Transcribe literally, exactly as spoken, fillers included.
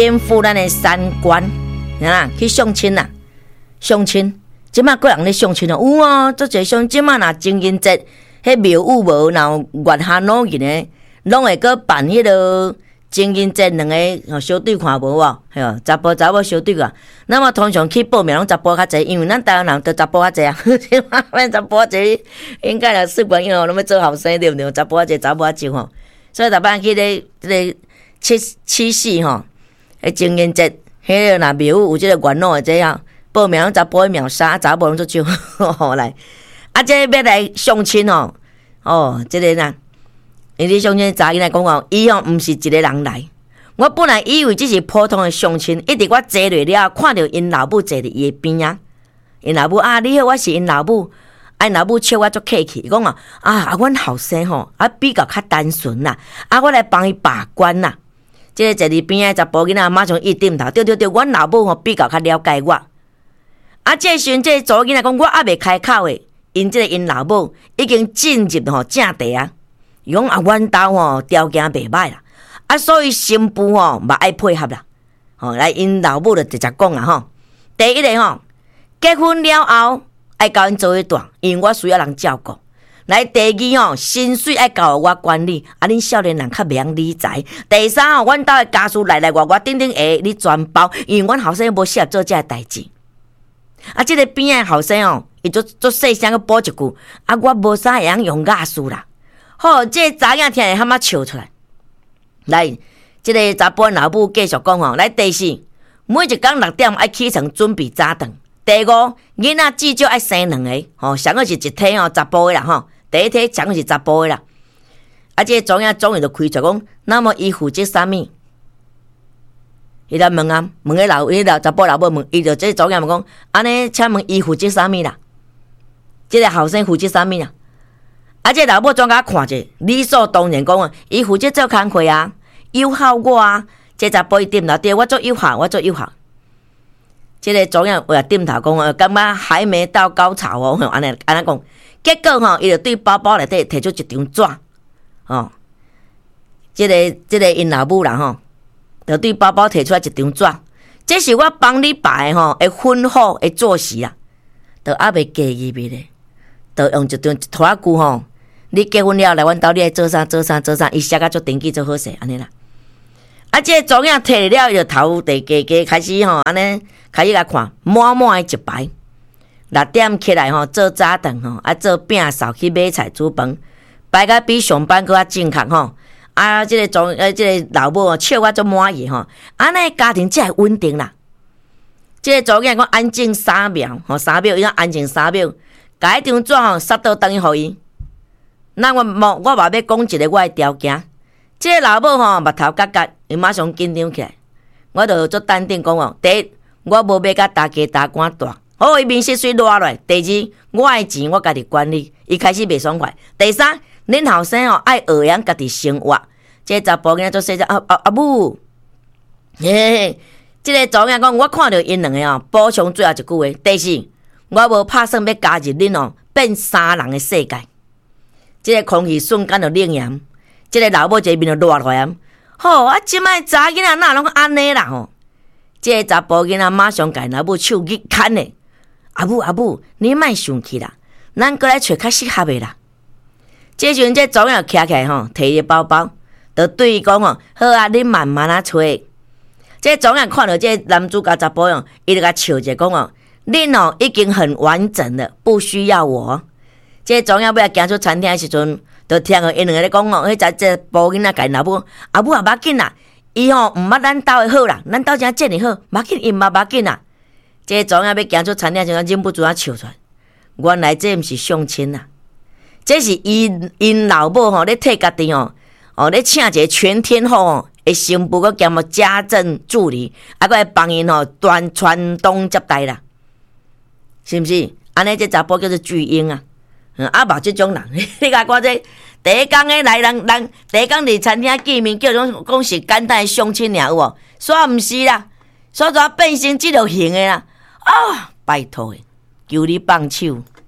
颠覆咱的三观，啊，去相亲啦，相亲。即马个人咧相亲哦，有啊，做侪相。即马若情人节，迄庙宇无，然后月下老人诶，拢会搁办迄个情人节两个小对看无哦，嘿哦，查甫查某小对啊。那么通常去报名拢查甫较济，因为咱台湾人都查甫较济啊。即马咱查甫较济，应该也习惯，因为拢要做后生对毋对？查甫较济，查某较少吼。所以逐摆去咧咧七七夕吼，迄情人节，迄个若庙宇有即个元老诶，这样。报名查甫秒杀，查某人做少吼来。啊，这要来相亲哦，哦，这个呐，因为相亲查囡仔讲哦，伊哦毋是一个人来。我本来以为只是普通的相亲，一直我坐落了，看到因老母坐伫伊边啊。因老母啊，你好，我是因老母。啊，因老母笑我足客气，讲啊，啊，阮后生吼，啊比较较单纯啦，啊，我来帮伊把关啦。这个坐伫边的查甫囡仔马上一点头，对对对，阮老母吼比较较了解我。啊，这时阵，这查某囡仔讲，我还未开口诶，因这个因老母已经进入吼正题啊。伊讲啊，阮兜吼条件袂歹啦，啊，所以新妇吼嘛爱配合啦。吼，来因老母就直接讲啊吼，第一个吼，结婚了后爱交因做伙住，因为我需要人照顾。来，第二吼，薪水爱交我管理，啊，恁少年人较袂晓理财。第三吼，阮兜诶家事来来外外顶顶下，你全包，因为阮后生无适合做这个代志。啊，即、这个边仔后生哦，伊做做细声个补一句，啊，我无啥会晓用雅思啦。好，这个查囝听会蛤仔笑出来。来，即、这个查甫老母继续讲吼，来第四，每一工六点爱起床准备早顿。第五，囡仔至少爱生两个，吼，上个是一体哦，查甫个啦吼，第一体上个是查甫个啦。啊，即、这个总影总伊就开出讲，那么伊负责啥物？伊来问啊，问个老，伊老查甫老母问，伊就这组员问讲，安尼，请问伊负责啥物啦？即、这个后生负责啥物啦？啊，这个老母专甲看者，理所当然讲啊，伊负责做工课啊，友好我啊。这查甫伊点头对，我做友好，我做友好。即、这个组员也点头讲啊，感觉还没到高潮哦，安尼安尼讲。结果吼，伊就对包包内底摕出一张纸，哦，即、这个即、这个因老母啦吼。就对包包摕出来一张纸，这是我帮你摆吼的婚后的作息啊，就还未介意味咧，就用一张一拖句吼，你结婚了来阮兜，你爱做啥做啥做啥，伊写甲做登记做好势安尼啦。啊，这个组影摕了，伊就头地家家开始吼，安尼开始来看，满满的一排，六点起来吼做早顿吼，啊做饼扫去买菜煮饭，摆甲比上班搁较正确吼。啊，即、这个总呃，即、这个老母笑我足满意吼，安尼家庭才会稳定啦。即、这个组员讲安静三秒，吼三秒，伊讲安静三秒，甲迄张纸吼塞到等于互伊。那我无我嘛要讲一个我的条件，即、这个老母吼目头角角，伊马上紧张起来。我就做淡定讲哦，第一，我无要甲大家大官大，好伊面色水落来。第二，我的钱我家己管理，伊开始袂爽快。第三。恁后生哦，爱学养家己生活。这个查甫囡仔做细只啊啊啊母，嘿，这个组员讲，我看到因两个哦，补充最后一句话。第四，我无拍算要加入恁哦，变三人的世界。这个空气瞬间就冷严，这个老母一面就热落来。吼、哦，啊，即摆查囡仔哪拢安尼啦吼？这个查甫囡仔马上甲老母手去牵咧。阿母阿母，你莫生气啦，咱过来找较适合的啦。这时阵，这组员徛起来吼，摕伊包包，就对伊讲哦，好啊，你慢慢啊找。这组员看到这男主角查甫哦，伊就甲笑者讲哦，恁哦已经很完整了，不需要我。这组员要行出餐厅的时阵，就听到因两个咧讲哦，迄只这甫囡仔甲因老母，阿母也无紧啦，伊吼毋捌咱兜的好啦，咱兜真正好，无紧，伊嘛无紧啦。这组员要行出餐厅时阵，忍不住啊笑出来，原来这毋是相亲啦。这是因因老母吼咧替家己哦，哦咧请一个全天候哦的新妇，佮兼个家政助理，啊，佮会帮因吼传传宗接代啦，是毋是？安尼这查甫叫做巨婴啊，嗯，啊无这种人，你甲看这第一工诶来人人第一工伫餐厅见面，叫种讲是简单诶相亲尔有无？煞毋是啦，煞煞变成即落型诶啦，啊，拜托诶，求你放手。